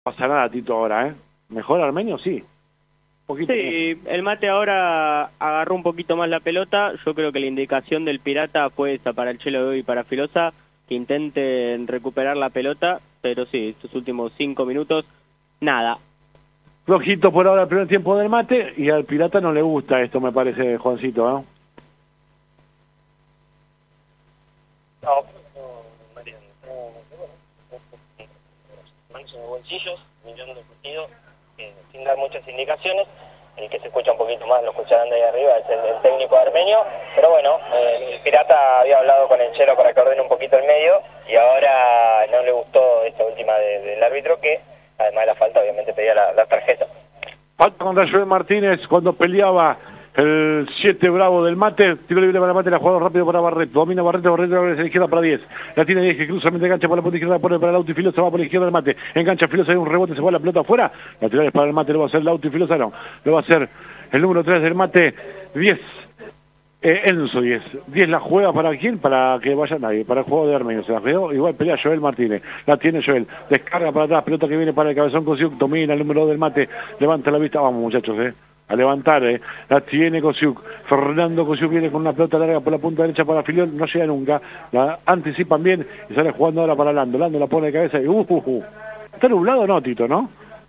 pasa nada, Tito, ahora, ¿eh? ¿Mejor Armenio? Sí. Poquito. Sí, el Mate ahora agarró un poquito más la pelota. Yo creo que la indicación del Pirata fue esa para el Chelo de hoy y para Filosa, que intenten recuperar la pelota, pero sí, estos últimos 5 minutos, nada. Flojito por ahora el primer tiempo del Mate, y al Pirata no le gusta esto, me parece, Juancito, ¿no? Mariano, manos en los bolsillos, mirando el partido, sin dar muchas indicaciones. El que se escucha un poquito más, lo escucharán de ahí arriba, es el técnico armenio. Pero bueno, el Pirata había hablado con el Chelo para que ordene un poquito el medio, y ahora no le gustó esta última del árbitro, que además de la falta obviamente pedía la tarjeta. Falta contra Joel Martínez cuando peleaba el 7 bravo del Mate, tiro libre para el Mate, la jugada rápido para Barreto, domina Barreto abre a la izquierda para 10, la tiene 10 que cruza, mete engancha por la punta izquierda, pone para el Lauti, Filosa va por la izquierda del Mate, engancha Filosa, hay un rebote, se va la pelota afuera, laterales para el Mate, lo va a hacer el Lauti, Filosa no, lo va a hacer el número 3 del Mate, 10, Enzo 10 la juega para quién, para que vaya nadie, para el juego de Armenio, se la quedó, igual pelea Joel Martínez, la tiene Joel, descarga para atrás, pelota que viene para el cabezón Cosiuk, domina el número 2 del Mate, levanta la vista, vamos muchachos, a levantar, la tiene Cosiuk, Fernando Cosiuk viene con una pelota larga por la punta derecha para Filiol, no llega nunca, la anticipan bien y sale jugando ahora para Lando la pone de cabeza y está nublado, no, Tito, ¿no?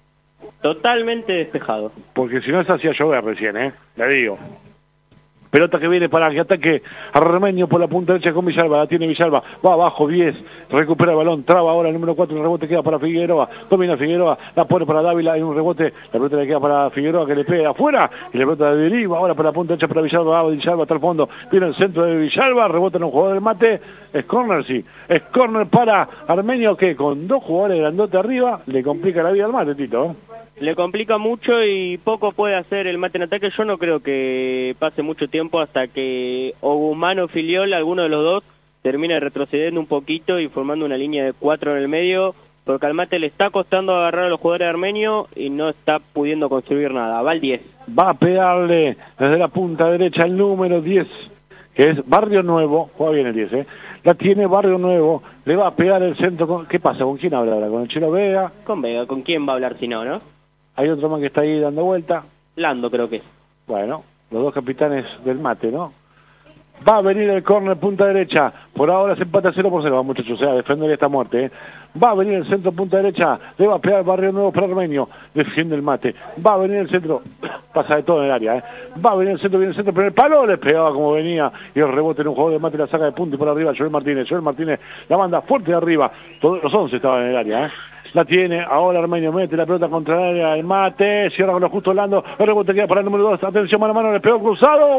Totalmente despejado. Porque si no se hacía llover recién, le digo. Pelota que viene para que ataque Armenio por la punta derecha con Villalba, la tiene Villalba, va abajo 10, recupera el balón, traba ahora el número 4, el rebote queda para Figueroa, domina Figueroa, la pone para Dávila, hay un rebote, la pelota le queda para Figueroa que le pega afuera, y la pelota de deriva ahora para la punta derecha para Villalba, Villalba hasta el fondo, viene el centro de Villalba, rebota en un jugador del Mate, es corner, sí, es corner para Armenio que con dos jugadores grandotes arriba le complica la vida al Mate, Tito. Le complica mucho y poco puede hacer el Mate en ataque. Yo no creo que pase mucho tiempo hasta que o Guzmán o Filiol, alguno de los dos, termine retrocediendo un poquito y formando una línea de 4 en el medio, porque al Mate le está costando agarrar a los jugadores de Armenio y no está pudiendo construir nada. Va al 10. Va a pegarle desde la punta derecha el número 10, que es Barrio Nuevo, juega bien el 10, la tiene Barrio Nuevo, le va a pegar el centro. ¿Qué pasa? ¿Con quién habla ahora? ¿Con el Chelo Vega? Con Vega, ¿con quién va a hablar si no, no? Hay otro más que está ahí dando vuelta. Lando creo que es. Bueno, los dos capitanes del Mate, ¿no? Va a venir el córner punta derecha. Por ahora se empata 0-0, va, muchachos, o sea, defender esta muerte, Va a venir el centro punta derecha, le va a pegar Barrio Nuevo para Armenio, defiende el Mate. Va a venir el centro, pasa de todo en el área, Va a venir el centro, viene el centro, pero el palo le pegaba como venía, y el rebote en un juego de Mate la saca de punta y por arriba Joel Martínez la manda fuerte de arriba, todos los 11 estaban en el área, La tiene, ahora Armenio mete la pelota contra el área, el Mate, cierra con lo justo Lando, el rebote queda para el número 2, atención, mano a mano, le pegó cruzado,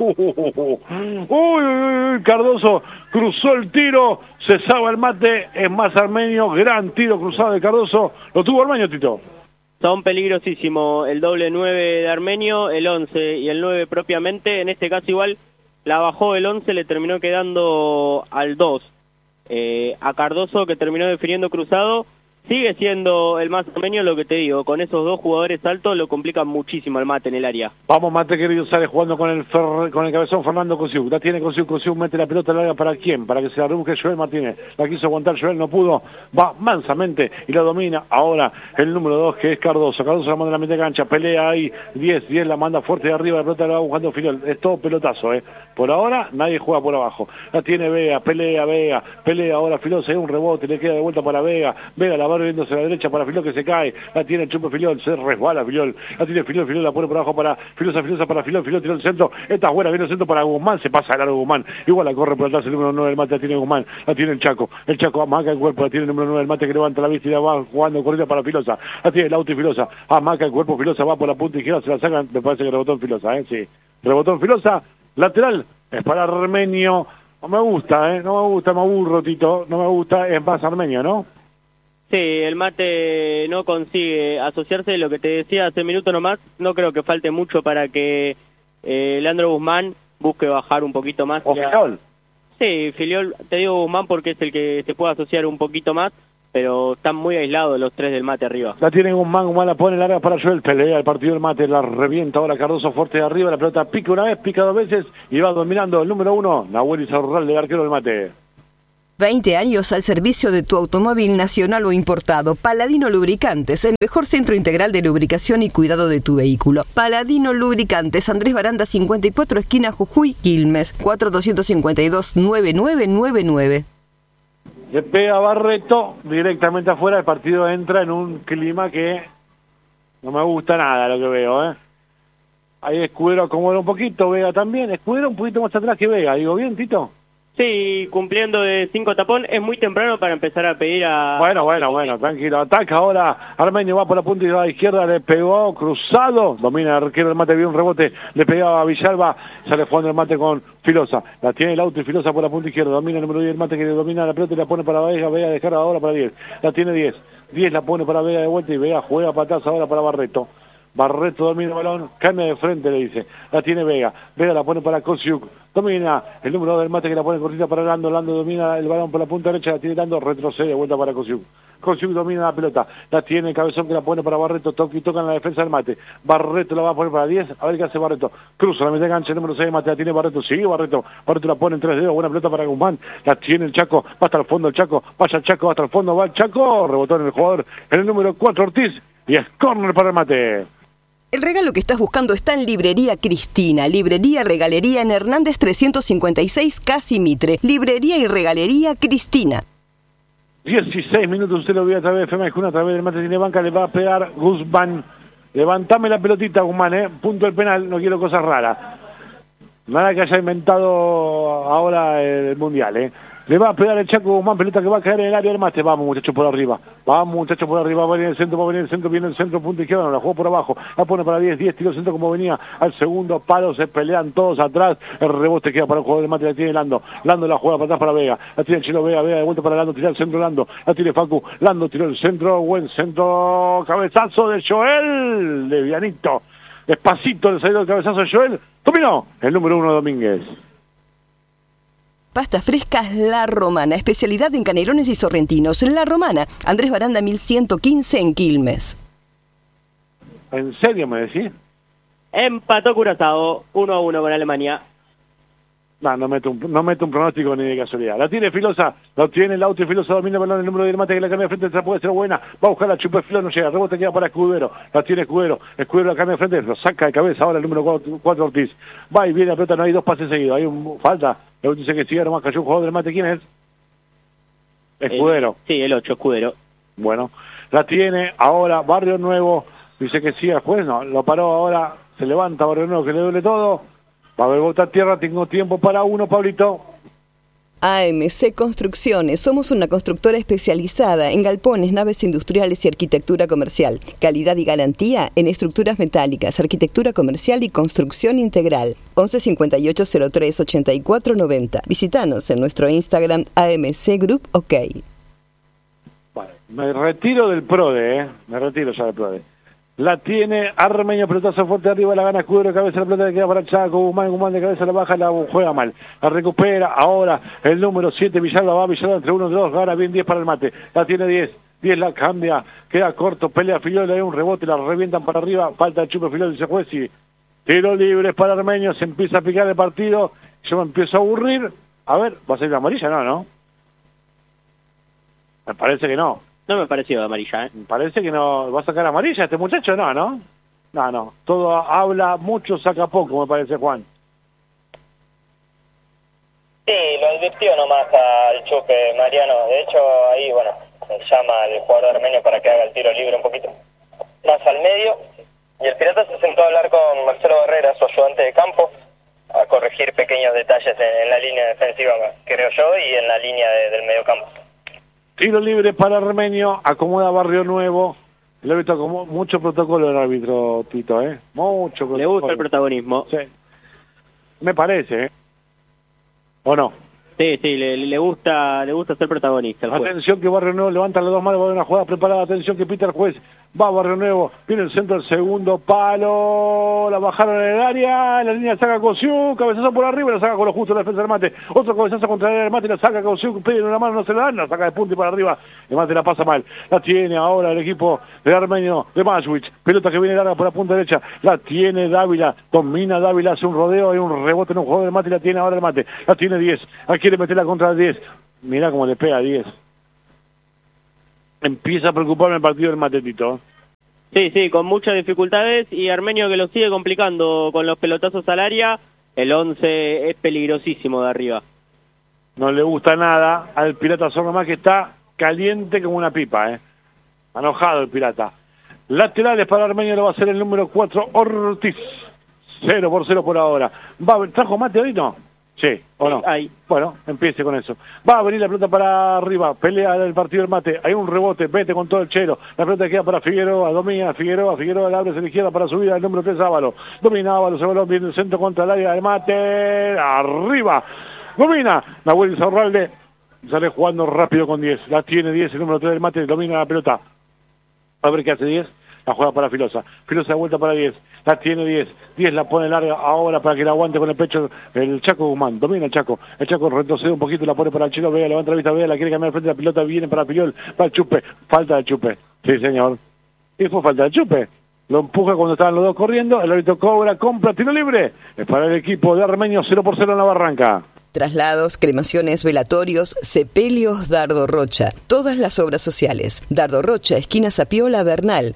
uy, Cardoso cruzó el tiro, se salva el Mate, es más Armenio, gran tiro cruzado de Cardoso, lo tuvo Armenio, Tito. Son peligrosísimos el doble 9 de Armenio, el 11 y el 9 propiamente, en este caso igual la bajó el 11, le terminó quedando al 2, a Cardoso que terminó definiendo cruzado. Sigue siendo el más armenio, lo que te digo, con esos dos jugadores altos lo complican muchísimo al Mate en el área. Vamos, Mate querido, sale jugando con el cabezón Fernando Cosiuk, la tiene Cosiuk mete la pelota larga para quién, para que se la rebusque Joel Martínez, la quiso aguantar Joel, no pudo, va mansamente y la domina ahora el número 2 que es Cardoso la manda en la media cancha, pelea ahí, 10 la manda fuerte de arriba, la pelota la va buscando Filiol, es todo pelotazo, por ahora nadie juega por abajo, la tiene Vega, pelea ahora Filiol, se da un rebote, le queda de vuelta para Vega la va viéndose a la derecha para Filiol que se cae, la tiene el Chupo Filiol, se resbala Filiol, la tiene Filiol la pone por abajo para Filosa para Filiol tira el centro, esta es buena, viene el centro para Guzmán, se pasa largo Guzmán, igual la corre por atrás el número 9 del Mate, la tiene Guzmán, la tiene el Chaco amaca el cuerpo, la tiene el número 9 del Mate que levanta la vista y la va jugando corrida para Filosa, la tiene el auto y Filosa, amaca el cuerpo, Filosa va por la punta izquierda, se la sacan, me parece que rebotó en Filosa, sí, rebotó en Filosa, lateral, es para Armenio, no me gusta, me aburro, Tito, no me gusta, es más Armenio, ¿no? Sí, el Mate no consigue asociarse, lo que te decía hace minuto nomás, no creo que falte mucho para que Leandro Guzmán busque bajar un poquito más. ¿O Filiol? Sí, Filiol, te digo Guzmán porque es el que se puede asociar un poquito más, pero están muy aislados los tres del Mate arriba. La tiene Guzmán la pone larga para Joel, pelea el partido del Mate, la revienta ahora Cardoso fuerte de arriba, la pelota pica una vez, pica dos veces y va dominando el número 1, Nahuel Izarral, el arquero del Mate. 20 años al servicio de tu automóvil nacional o importado. Paladino Lubricantes, el mejor centro integral de lubricación y cuidado de tu vehículo. Paladino Lubricantes, Andrés Baranda 54, esquina Jujuy, Quilmes, 4252-9999. Le pega Barreto directamente afuera, el partido entra en un clima que no me gusta nada lo que veo, ¿eh? Ahí Escudero acomoda un poquito, Vega también. Escudero un poquito más atrás que Vega, ¿digo bien, Tito? Sí, cumpliendo de 5 tapón, es muy temprano para empezar a pedir a... Bueno, tranquilo. Ataca ahora, Armenio va por la punta y va a la izquierda, le pegó, cruzado, domina el arquero del mate, vio un rebote, le pegaba a Villalba, sale jugando el mate con Filosa, la tiene el auto y Filosa por la punta izquierda, domina el número 10 el mate que le domina la pelota y la pone para Vega, Vega descarga ahora para 10, la tiene 10 la pone para Vega de vuelta y Vega juega para atrás ahora para Barreto. Barreto domina el balón, cambia de frente, le dice. La tiene Vega. Vega la pone para Kosiuk. Domina el número 2 del mate que la pone cortita para Lando. Lando domina el balón por la punta derecha, la tiene Lando, retrocede, vuelta para Kosiuk. Kosiuk domina la pelota. La tiene el Cabezón que la pone para Barreto. Toca y toca en la defensa del mate. Barreto la va a poner para 10. A ver qué hace Barreto. Cruza la mitad de cancha, el número 6 del mate. La tiene Barreto. Sigue Barreto. Barreto la pone en 3 dedos. Buena pelota para Guzmán. La tiene el Chaco. Va hasta el fondo el Chaco. Vaya el Chaco, va hasta el fondo. Va el Chaco. Rebotó en el jugador. En el número 4 Ortiz. Y es córner para el mate. El regalo que estás buscando está en Librería Cristina, Librería Regalería en Hernández 356, Casi Mitre. Librería y Regalería Cristina. 16 minutos, usted lo vio a través de FM, a través del mate tiene banca, le va a pegar Guzmán. Levantame la pelotita, Guzmán, punto del penal, no quiero cosas raras. Nada que haya inventado ahora el Mundial, Le va a pegar el Chaco Guzmán, pelota que va a caer en el área del mate. Vamos, muchachos, por arriba. Va a venir el centro, viene el centro, punto izquierdo, la jugó por abajo. La pone para 10, tiro el centro como venía al segundo palo, se pelean todos atrás. El rebote queda para el jugador del mate, la tiene Lando. Lando la juega para atrás para Vega. La tiene el Chilo Vega, Vega de vuelta para Lando, tira el centro Lando. La tiene Facu, Lando tiró el centro, buen centro, cabezazo de Joel, levianito. Despacito le salió el cabezazo de Joel. Dominó el número 1 Domínguez. Pastas frescas La Romana, especialidad en canelones y sorrentinos. La Romana, Andrés Baranda 1115 en Quilmes. ¿En serio me decís? Empató Curazao 1-1 con Alemania. No meto un pronóstico ni de casualidad. La tiene Filosa, lo tiene el auto y Filosa domina el balón, el número del mate que la cambia de frente, esa puede ser buena. Va a buscar la chupa de Filo, no llega, rebote queda para Escudero. La tiene Escudero la cambia de frente, lo saca de cabeza ahora el número 4 Ortiz. Va y viene la pelota, no hay dos pases seguidos, hay falta. Le dice que sigue nomás, cayó un jugador del mate, ¿quién es? Escudero. Sí, el 8, Escudero. Bueno, la tiene ahora Barrio Nuevo, dice que sigue el juez, no, lo paró ahora, se levanta Barrio Nuevo que le duele todo. Va a haber botar tierra, tengo tiempo para uno, Pablito. AMC Construcciones. Somos una constructora especializada en galpones, naves industriales y arquitectura comercial. Calidad y garantía en estructuras metálicas, arquitectura comercial y construcción integral. 11 58 03 84 90. Visítanos en nuestro Instagram AMC Group OK. Bueno, me retiro del PRODE, me retiro ya del PRODE. La tiene Armenio, pelotazo fuerte arriba, la gana Escudero, cabeza la pelota que queda para el Chaco, Guzmán de cabeza la baja, la juega mal, la recupera, ahora el número 7, Villalba entre 1 y 2, gana bien 10 para el mate, la tiene 10 la cambia, queda corto, pelea Filol, le da un rebote, la revientan para arriba, falta el chupe Filol, dice juez y tiro libre para Armenio, se empieza a picar el partido, yo me empiezo a aburrir, a ver, ¿va a ser la amarilla? No, me parece que no. No me pareció amarilla, Me parece que no. ¿Va a sacar amarilla este muchacho? No. Todo habla mucho, saca poco, me parece, Juan. Sí, lo advirtió nomás al Chupe, Mariano. De hecho, ahí, llama al jugador armenio para que haga el tiro libre un poquito más al medio. Y el Pirata se sentó a hablar con Marcelo Barrera, su ayudante de campo, a corregir pequeños detalles en la línea defensiva, creo yo, y en la línea del mediocampo. Tiro libre para Armenio, acomoda Barrio Nuevo. El árbitro, como mucho protocolo el árbitro, Tito, mucho protocolo. Le gusta el protagonismo. Sí. Me parece, ¿o no? Sí, le gusta ser protagonista. Atención que Barrio Nuevo levanta las dos manos, va a haber una jugada preparada. Atención que pita el juez. Va Barrio Nuevo, viene el centro del segundo palo, la bajaron en el área, la línea saca Cosiu, cabezazo por arriba, la saca con lo justo la defensa del mate, otro cabezazo contra el área del mate, la saca Cosiu, pide una mano, no se la dan, la saca de punta y para arriba, el mate la pasa mal, la tiene ahora el equipo de Armenio, de Maswich, pelota que viene larga por la punta derecha, la tiene Dávila, domina Dávila, hace un rodeo, hay un rebote en un juego del mate y la tiene ahora el mate, la tiene 10, quiere meterla contra el 10, mirá cómo le pega a 10. Empieza a preocuparme el partido del Matetito. Sí, con muchas dificultades y Armenio que lo sigue complicando con los pelotazos al área. El 11 es peligrosísimo de arriba. No le gusta nada al Pirata Zorro, más que está caliente como una pipa, enojado el Pirata. Laterales para Armenio lo va a hacer el número 4, Ortiz. 0-0 por ahora. ¿Trajo mate hoy, no? Sí, ¿o no? Ahí. Bueno, empiece con eso. Va a venir la pelota para arriba, pelea del partido del mate, hay un rebote, vete con todo el Chelo. La pelota queda para Figueroa, domina Figueroa la abre hacia la izquierda para subir al número 3 Ábalos. Domina Ábalos, el balón viene el centro contra el área del mate, arriba. Domina Nahuel Izarralde, sale jugando rápido con 10. La tiene 10, el número 3 del mate, domina la pelota. A ver qué hace 10. La juega para Filosa. Filosa de vuelta para 10. La tiene 10. 10 la pone larga ahora para que la aguante con el pecho el Chaco Guzmán. Domina el Chaco. El Chaco retrocede un poquito y la pone para el Chelo. Vea, levanta la vista, Vea, la quiere cambiar al frente de la pelota. Viene para Piriol. Va el Chupe. Falta del Chupe. Sí, señor. Y fue falta del Chupe. Lo empuja cuando estaban los dos corriendo. El árbitro cobra, compra, tiro libre. Es para el equipo de Armenio, 0-0 en la Barranca. Traslados, cremaciones, velatorios, sepelios, Dardo Rocha. Todas las obras sociales. Dardo Rocha, esquina Sapiola, Bernal,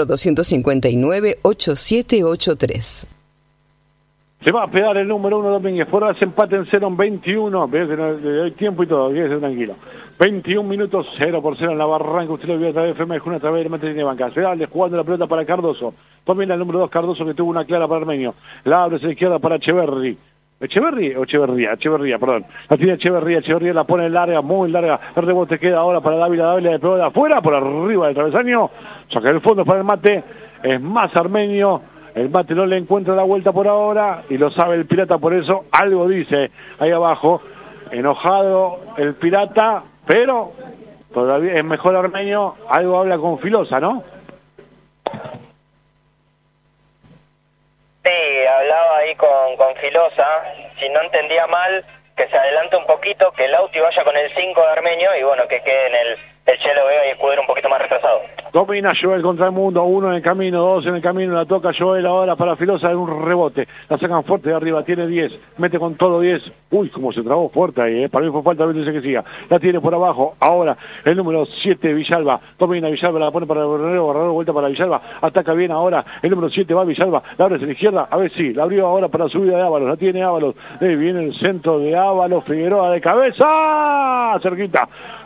4259-8783. Se va a pegar el número 1 Domínguez. Por ahora se empate en 0 en 21. Veo que no, le doy tiempo y todo. Quédese tranquilo. 21 minutos, 0-0 en la Barranca. Usted lo vio a través de FM, a través de Mate de Banca. Se da jugando la pelota para Cardoso. Domina el número 2 Cardoso, que tuvo una clara para Armenio. La abre hacia la izquierda para Echeverri. Echeverría, perdón. La tiene Echeverría la pone larga, muy larga. El rebote queda ahora para Dávila de pegó de afuera, por arriba del travesaño. Saca el fondo para el Mate. Es más Armenio. El Mate no le encuentra la vuelta por ahora y lo sabe el Pirata, por eso algo dice ahí abajo. Enojado el Pirata, pero todavía es mejor Armenio. Algo habla con Filosa, ¿no? Sí, hablaba ahí con Filosa, si no entendía mal, que se adelante un poquito, que Lauti vaya con el 5 de Armenio y bueno, que quede en el Chelo Vega y Escudero un poquito más retrasado. Domina Joel contra el mundo, 1 en el camino, 2 en el camino, la toca Joel ahora para Filosa en un rebote, la sacan fuerte de arriba, tiene 10, mete con todo 10, uy, como se trabó fuerte ahí, para mí fue falta, dice que siga, la tiene por abajo, ahora el número 7 Villalba, domina Villalba, la pone para Borrero, vuelta para Villalba, ataca bien ahora, el número 7 va Villalba, la abre hacia la izquierda, a ver si, la abrió ahora para la subida de Ábalos, la tiene Ábalos, viene el centro de Ábalos, Figueroa de cabeza, cerquita,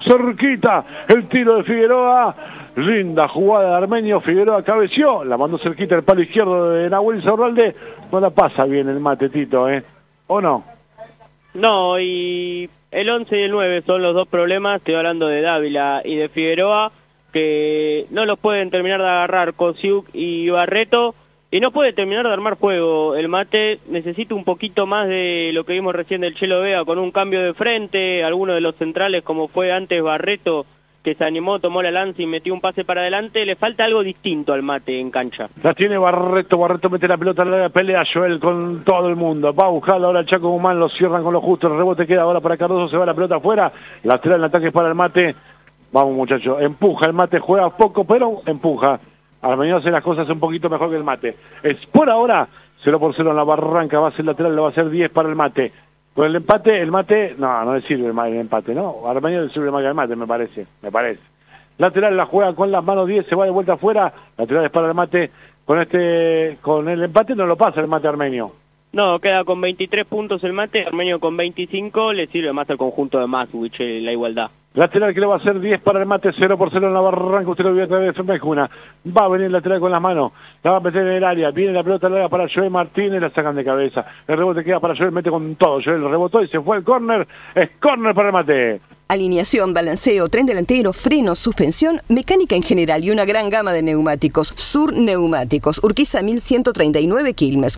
el tiro de Figueroa, linda jugada de Armenio, Figueroa cabeció, la mandó cerquita el palo izquierdo de Nahuel Izarralde, no la pasa bien el Matetito, ¿o no? No, y el 11 y el 9 son los dos problemas, estoy hablando de Dávila y de Figueroa, que no los pueden terminar de agarrar Kosiuk y Barreto, y no puede terminar de armar juego. El Mate necesita un poquito más de lo que vimos recién del Chelo Vega, con un cambio de frente, alguno de los centrales como fue antes Barreto, que se animó, tomó la lanza y metió un pase para adelante. Le falta algo distinto al Mate en cancha. La tiene Barreto mete la pelota, la pelea Joel con todo el mundo, va a buscarla ahora el Chaco Guzmán, lo cierran con lo justo, el rebote queda ahora para Cardoso, se va la pelota afuera, lateral en ataque para el Mate. Vamos muchachos, empuja el Mate, juega poco pero empuja. Armenio hace las cosas un poquito mejor que el Mate. Es por ahora 0-0 en la Barranca, va a ser lateral, le va a ser 10 para el Mate. Con el empate, el Mate, no le sirve el empate, ¿no? Armenio le sirve más que el Mate, me parece. Lateral la juega con las manos 10, se va de vuelta afuera, lateral es para el Mate. Con el empate no lo pasa el Mate Armenio. No, queda con 23 puntos el Mate, Armenio con 25, le sirve más al conjunto de Maswich la igualdad. Lateral que le va a hacer 10 para el Mate, 0-0 en la Barranca, usted lo vio a través de FM Juna. Va a venir el lateral con las manos, la va a meter en el área, viene la pelota larga para Joel Martínez, la sacan de cabeza. El rebote queda para Joel, mete con todo, Joel rebotó y se fue al córner, es córner para el Mate. Alineación, balanceo, tren delantero, freno, suspensión, mecánica en general y una gran gama de neumáticos. Sur Neumáticos, Urquiza 1139 Quilmes,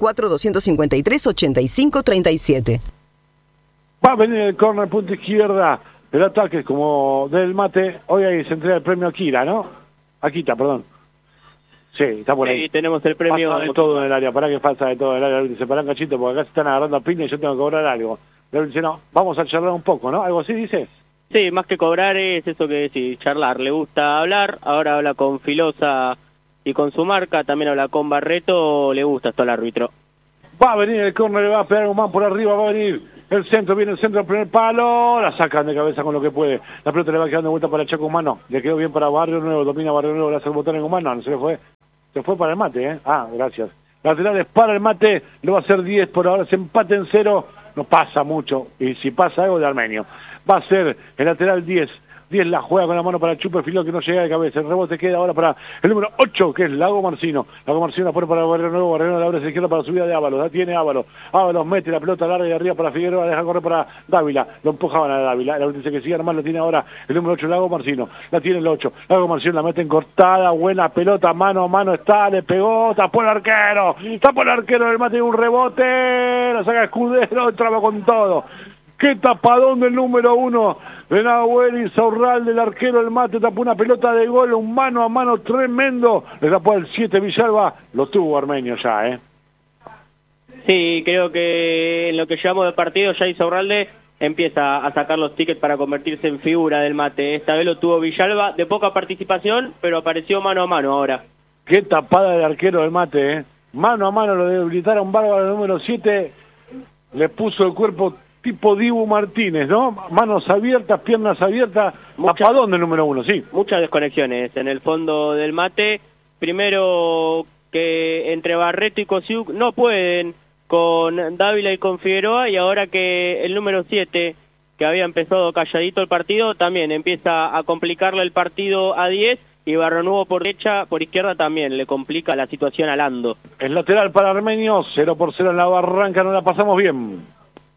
4253-8537. Va a venir el córner, punta izquierda. El ataque como del Mate, hoy ahí se entrega el premio Akira, ¿no? Akita, perdón. Sí, está por ahí. Sí, tenemos el premio. Pasa de todo en el área, para que pasa de todo en el área. Se paran cachito porque acá se están agarrando a piña y yo tengo que cobrar algo. Le dice, no, vamos a charlar un poco, ¿no? ¿Algo así dice? Sí, más que cobrar es eso que decís, charlar. Le gusta hablar, ahora habla con Filosa y con su marca, también habla con Barreto, le gusta esto al árbitro. Va a venir el córner, le va a pegar un man por arriba, va a venir el centro, viene el centro al primer palo, la sacan de cabeza con lo que puede. La pelota le va quedando de vuelta para Chaco Humano, le quedó bien para Barrio Nuevo, domina Barrio Nuevo, le hace el botón en Humano, no se le fue. Se fue para el mate, ¿eh? Ah, gracias. Laterales para el mate, lo va a hacer 10 por ahora, se empate en 0, no pasa mucho, y si pasa algo de Armenio. Va a ser el lateral 10 la juega con la mano para el Chupe Filó que no llega de cabeza, el rebote queda ahora para el número 8 que es Lago Marcino la pone para Barrio Nuevo, Barrio Nuevo la abre a la izquierda para la subida de Ábalos, la tiene Ábalos mete la pelota larga y arriba para Figueroa, deja correr para Dávila, lo empujaban a Dávila, la dice que sigue nomás, la tiene ahora el número 8 Lago Marcino, la tiene el 8, Lago Marcino la mete en cortada, buena pelota, mano a mano está, le pegó, tapó el arquero del mate, un rebote, la saca Escudero, traba con todo. Qué tapadón del número 1 de Nahuel Insaurralde, del arquero del mate, tapó una pelota de gol, un mano a mano tremendo, le tapó el 7 Villalba, lo tuvo Armenio ya, ¿eh? Sí, creo que en lo que llevamos de partido ya Insaurralde empieza a sacar los tickets para convertirse en figura del mate. Esta vez lo tuvo Villalba, de poca participación, pero apareció mano a mano ahora. Qué tapada del arquero del mate, ¿eh? Mano a mano lo debilitaron bárbaro el número 7, le puso el cuerpo tipo Dibu Martínez, ¿no? Manos abiertas, piernas abiertas, tapadón del número 1, sí. Muchas desconexiones en el fondo del mate. Primero que entre Barreto y Cosiuk no pueden con Dávila y con Figueroa, y ahora que el número 7, que había empezado calladito el partido, también empieza a complicarle el partido a 10, y Barrio Nuevo por derecha, por izquierda también le complica la situación a Lando. El lateral para Armenio, 0-0 en la Barranca, no la pasamos bien.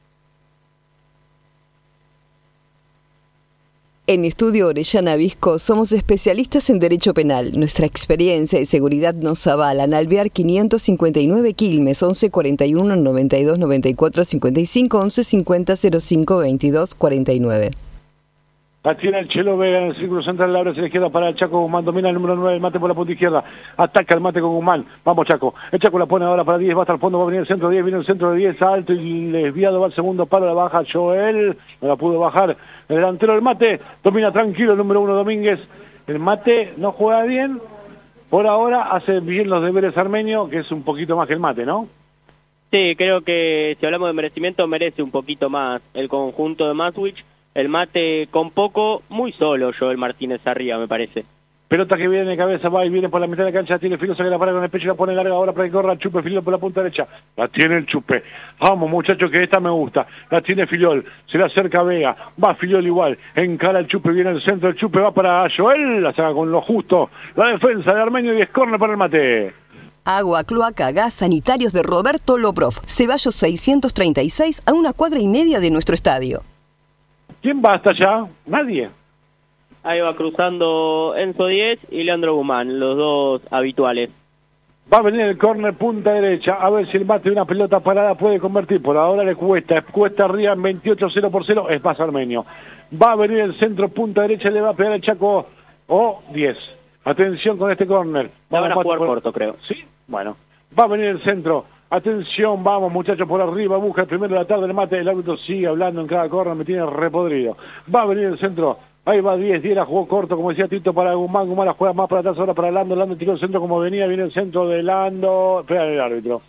En Estudio Orellana Visco somos especialistas en Derecho Penal. Nuestra experiencia y seguridad nos avalan. Alvear 559 Quilmes, 11 41 92 94 55, 11 50 05 22 49. La tiene el Chelo Vega en el círculo central, la abre hacia la izquierda para el Chaco Guzmán, domina el número 9, el mate por la punta izquierda, ataca el mate con Guzmán, vamos Chaco, el Chaco la pone ahora para 10, va hasta el fondo, va a venir el centro de 10, viene el centro de 10, alto y desviado, va al segundo palo, la baja Joel, no la pudo bajar, el delantero del mate, domina tranquilo el número 1 Domínguez, el mate no juega bien, por ahora hace bien los deberes Armenio, que es un poquito más que el mate, ¿no? Sí, creo que si hablamos de merecimiento, merece un poquito más el conjunto de Maswich. El mate con poco, muy solo Joel Martínez arriba, me parece. Pelota que viene de cabeza, va y viene por la mitad de la cancha, tiene Filo, saca la para con el pecho y la pone larga ahora para que corra el Chupe Filo por la punta derecha. La tiene el Chupe. Vamos muchachos, que esta me gusta. La tiene Filiol, se le acerca Vega, va Filiol igual, encara el Chupe, viene el centro, el Chupe va para Joel, la saca con lo justo. La defensa de Armenio y es córner para el mate. Agua, cloaca, gas, sanitarios de Roberto Loprov. Ceballos 636 a 1,5 cuadras de nuestro estadio. ¿Quién va hasta allá? Nadie. Ahí va cruzando Enzo 10 y Leandro Guzmán, los dos habituales. Va a venir el córner punta derecha, a ver si el mate de una pelota parada puede convertir. Por ahora le cuesta arriba en 28-0-0, es más Armenio. Va a venir el centro punta derecha, le va a pegar el Chaco o 10. Atención con este córner. Van a jugar corto, creo. Sí, bueno. Va a venir el centro. Atención, vamos muchachos por arriba, busca el primero de la tarde el mate, el árbitro sigue hablando en cada córner, me tiene repodrido. Va a venir el centro, ahí va 10 la jugó corto, como decía Tito, para Guzmán la juega más para atrás ahora para Lando tiró el centro como venía, viene el centro de Lando, espera el árbitro.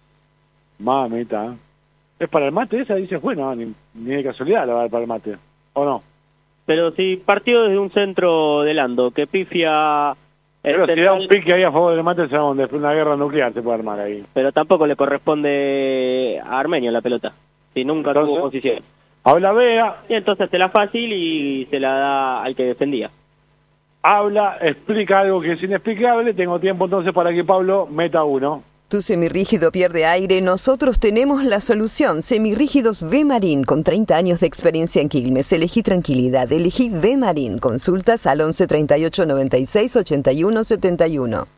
Mamita, ¿es para el mate esa? Dice, bueno, ni de casualidad la va a dar para el mate, ¿o no? Pero si partió desde un centro de Lando, que pifia... Pero si da un pique ahí a favor del mate, se una guerra nuclear se puede armar ahí. Pero tampoco le corresponde a Armenio la pelota, si nunca tuvo posición. Habla Vega. Y entonces se la fácil y se la da al que defendía. Habla, explica algo que es inexplicable, tengo tiempo entonces para que Pablo meta uno. Tu semirrígido pierde aire, nosotros tenemos la solución. Semirrígidos V-Marín, con 30 años de experiencia en Quilmes. Elegí tranquilidad, elegí V-Marín. Consultas al 11 38 96 81 71.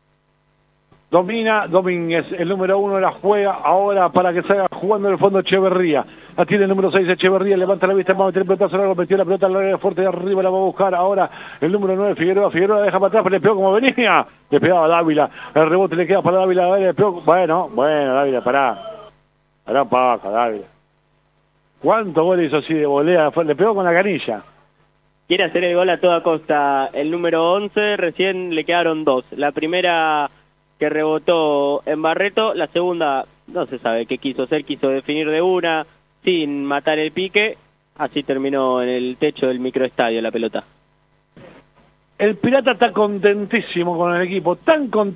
Domina Domínguez, el número 1 la juega ahora para que salga jugando en el fondo Echeverría. La tiene el número 6 Echeverría, levanta la vista, va a meter el pelotazo largo, metió la pelota larga fuerte de arriba, la va a buscar ahora el número 9 Figueroa la deja para atrás, pero le pegó como venía, le pegaba a Dávila, el rebote le queda para Dávila, le pegó, bueno Dávila, pará paja Dávila. ¿Cuántos goles hizo así de volea? Le pegó con la canilla. Quiere hacer el gol a toda costa, el número 11, recién le quedaron 2, la primera que rebotó en Barreto, la segunda no se sabe qué quiso hacer, quiso definir de una, sin matar el pique, así terminó en el techo del microestadio la pelota. El Pirata está contentísimo con el equipo, tan